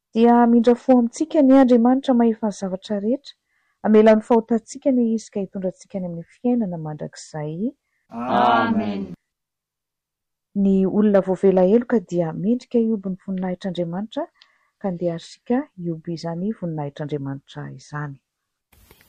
Dia mindrafo amintsika ny Andriamanitra mahefa ny zavatra rehetra, hamela ny fahotantsika ny izy ka hitondrantsika any amin'ny fiainana mandrakizay. Amen. Ny olona voavela heloka dia mendrika hioby ny voninahitr'Andriamanitra ka andehansika hioby izany voninahitr'Andriamanitra izany.